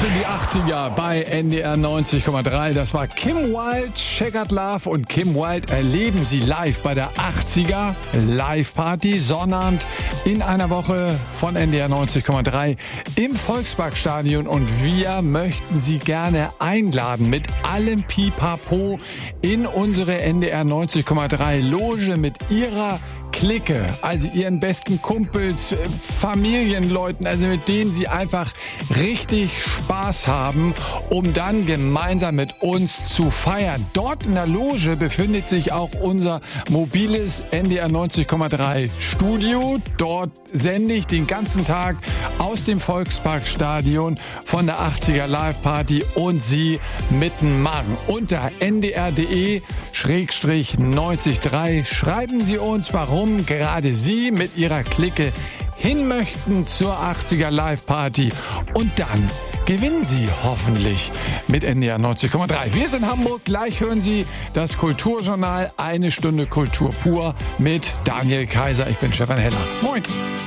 in die 80er bei NDR 90,3. Das war Kim Wilde, Checkered Love, und Kim Wilde erleben Sie live bei der 80er Live-Party Sonnabend in einer Woche von NDR 90,3 im Volksparkstadion, und wir möchten Sie gerne einladen mit allem Pipapo in unsere NDR 90,3 Loge mit Ihrer Clique, also Ihren besten Kumpels, Familienleuten, also mit denen Sie einfach richtig Spaß haben, um dann gemeinsam mit uns zu feiern. Dort in der Loge befindet sich auch unser mobiles NDR 90,3 Studio. Dort sende ich den ganzen Tag aus dem Volksparkstadion von der 80er Live Party und Sie mitmachen. Unter ndr.de/90.3 schreiben Sie uns, warum gerade Sie mit Ihrer Clique hin möchten zur 80er Live Party, und dann gewinnen Sie hoffentlich mit NDR 90,3. Wir sind Hamburg. Gleich hören Sie das Kulturjournal, eine Stunde Kultur pur mit Daniel Kaiser. Ich bin Stefan Heller. Moin.